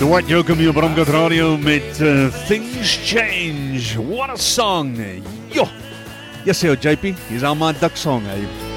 Dwight Yoakam hier op Ramgat Radio met Things Change. What a song. Yo. Yes, JP. He's our my duck song.